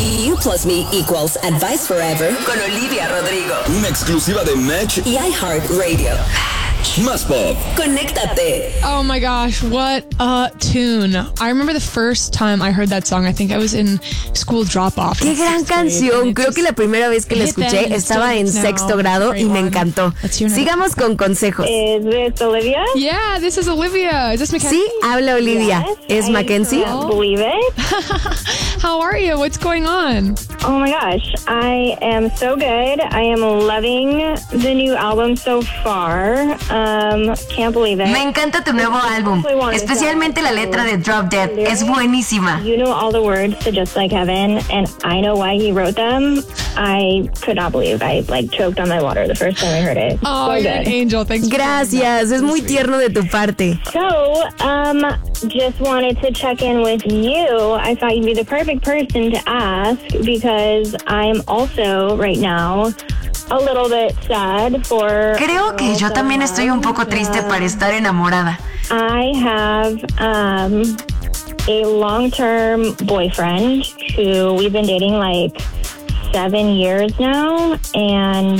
You plus me equals advice forever con Olivia Rodrigo. Una exclusiva de Match y iHeartRadio. Más Pop. Conéctate. Oh my gosh, what a tune. I remember the first time I heard that song. I think I was in school drop-off. ¡Qué gran canción! Creo que la primera vez que la escuché estaba en sexto grado y me encantó. Sigamos con consejos. Is this Olivia? Yeah, this is Olivia. Is this Mackenzie? Sí, habla Olivia. Yes, ¿Es Mackenzie? I believe it. How are you? What's going on? Oh my gosh, I am so good. I am loving the new album so far. Can't believe it. Me encanta tu nuevo álbum, especialmente la letra de Drop Dead. Es buenísima. You know all the words to Just Like Heaven, and I know why he wrote them. I could not believe I choked on my water the first time I heard it. Oh, so you're an angel. Thanks. Gracias, es muy tierno de tu parte. So, just wanted to check in with you. I thought you'd be the perfect person to ask because I'm also right now a little bit sad for... Creo que yo también estoy un poco triste para estar enamorada. I have a long-term boyfriend who we've been dating like 7 years now, and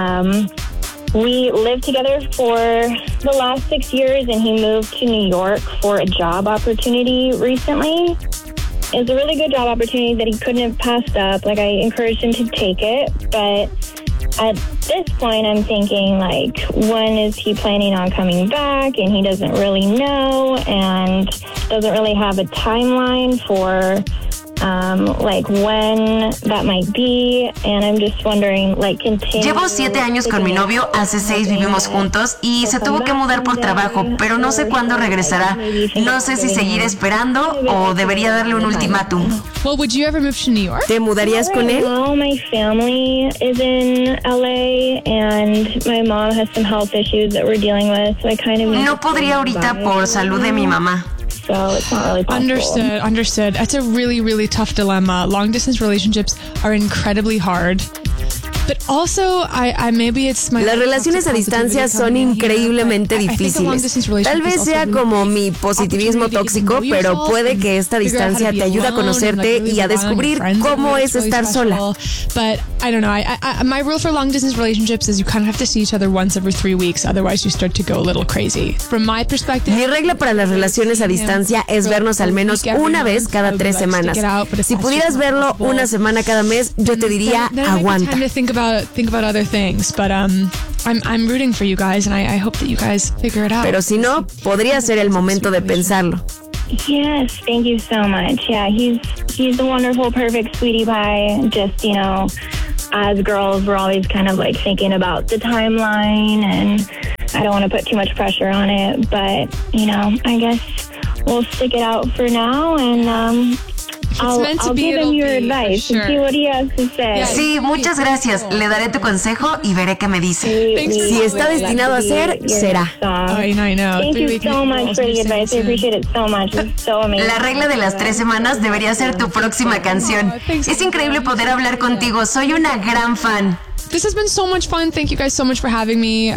we lived together for the last 6 years, and he moved to New York for a job opportunity recently. It's a really good job opportunity that he couldn't have passed up. Like, I encouraged him to take it, but at this point, I'm thinking, like, when is he planning on coming back? And he doesn't really know and doesn't really have a timeline for, like, when that might be. And I'm just wondering, like, Llevo 7 años con mi novio, hace 6 vivimos juntos y se tuvo que mudar por trabajo, pero no sé cuándo regresará. No sé si seguir esperando o debería darle un ultimátum. Well, would you ever move to New York? ¿Te mudarías con él? Well, my family is in LA and my mom has some health issues that we're dealing with, so I kind of... No podría ahorita por salud de mi mamá. So it's not really possible. Understood. That's a really, really tough dilemma. Long distance relationships are incredibly hard. But also, maybe it's my... Las relaciones a distancia son increíblemente difíciles. Tal vez sea como mi positivismo tóxico, pero puede que esta distancia te ayude a conocerte y a descubrir cómo es estar sola. But I don't know. My rule for long distance relationships is you kind of have to see each other once every 3 weeks. Otherwise, you start to go a little crazy. From my perspective... Mi regla para las relaciones a distancia es vernos al menos una vez cada 3 semanas. Si pudieras verlo una semana cada mes, yo te diría, aguanta. Think about other things, but I'm rooting for you guys, and I hope that you guys figure it out. Pero si no, podría ser el momento de pensarlo. Yes, thank you so much. Yeah, he's a wonderful, perfect sweetie pie. Just, you know, as girls, we're always kind of like thinking about the timeline, and I don't want to put too much pressure on it, but, you know, I guess we'll stick it out for now, and I'll give him your advice and see what he has to say. Sí, muchas gracias. Le daré tu consejo y veré qué me dice. Si está destinado a ser, será. I know. Thank you so much for the advice. I appreciate it so much. It's so amazing. La regla de las 3 semanas debería ser tu próxima canción. Es increíble poder hablar contigo. Soy una gran fan. This has been so much fun. Thank you guys so much for having me.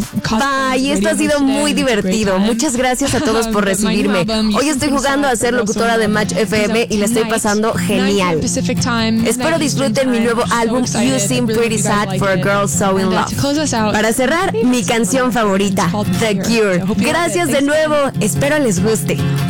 Bye, esto ha sido muy divertido. Muchas gracias a todos por recibirme. Hoy estoy jugando a ser locutora de Match FM y la estoy pasando genial. Espero disfruten mi nuevo álbum You Seem Pretty Sad for a Girl So in Love. Para cerrar, mi canción favorita, The Cure. Gracias de nuevo. Espero les guste.